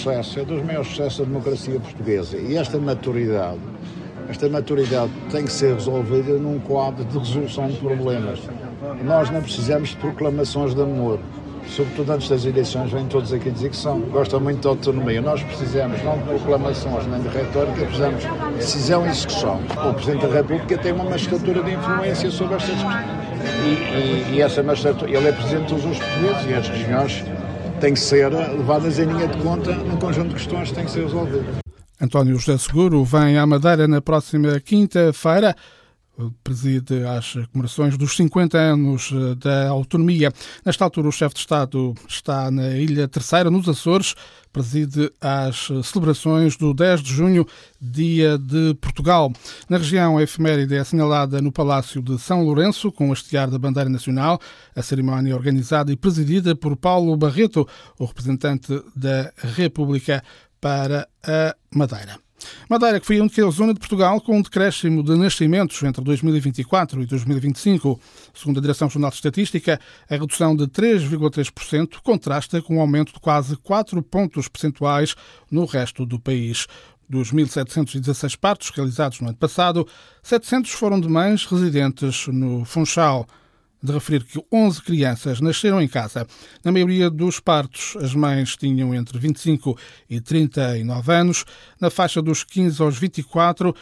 sucesso, é dos maiores sucessos da democracia portuguesa. E esta maturidade tem que ser resolvida num quadro de resolução de problemas. Nós não precisamos de proclamações de amor. Sobretudo antes das eleições, vêm todos aqui dizer que gostam muito de autonomia. Nós precisamos não de proclamações nem de retórica, precisamos de decisão e execução. O Presidente da República tem uma magistratura de influência sobre estas questões. E essa magistratura, ele é Presidente de todos os portugueses e as regiões têm que ser levadas em linha de conta num conjunto de questões que têm que ser resolvidas. António José Seguro vem à Madeira na próxima quinta-feira. Preside às comemorações dos 50 anos da autonomia. Nesta altura, o chefe de Estado está na Ilha Terceira, nos Açores, preside às celebrações do 10 de junho, Dia de Portugal. Na região, a efeméride é assinalada no Palácio de São Lourenço, com o hastear da bandeira nacional, a cerimónia organizada e presidida por Paulo Barreto, o representante da República para a Madeira. Madeira, que foi a única zona de Portugal com um decréscimo de nascimentos entre 2024 e 2025. Segundo a Direção-Geral de Estatística, a redução de 3,3% contrasta com um aumento de quase 4 pontos percentuais no resto do país. Dos 1.716 partos realizados no ano passado, 700 foram de mães residentes no Funchal. De referir que 11 crianças nasceram em casa. Na maioria dos partos, as mães tinham entre 25 e 39 anos. Na faixa dos 15 aos 24,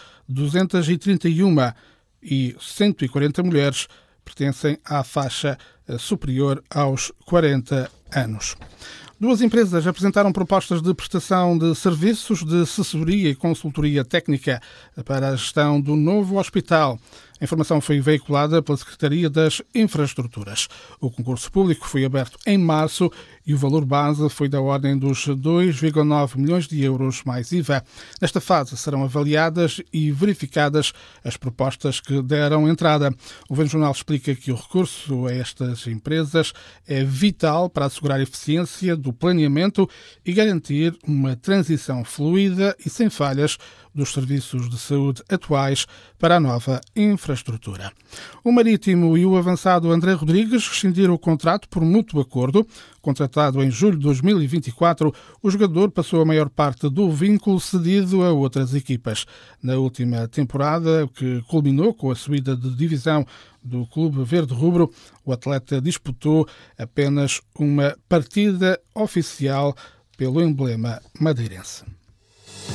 231 e 140 mulheres pertencem à faixa superior aos 40 anos. Duas empresas apresentaram propostas de prestação de serviços de assessoria e consultoria técnica para a gestão do novo hospital. A informação foi veiculada pela Secretaria das Infraestruturas. O concurso público foi aberto em março e o valor base foi da ordem dos 2,9 milhões de euros mais IVA. Nesta fase serão avaliadas e verificadas as propostas que deram entrada. O Governo Jornal explica que o recurso a estas empresas é vital para assegurar a eficiência do planeamento e garantir uma transição fluida e sem falhas dos serviços de saúde atuais para a nova infraestrutura. O Marítimo e o avançado André Rodrigues rescindiram o contrato por mútuo acordo. Contratado em julho de 2024, o jogador passou a maior parte do vínculo cedido a outras equipas. Na última temporada, que culminou com a subida de divisão do Clube Verde Rubro, o atleta disputou apenas uma partida oficial pelo emblema madeirense.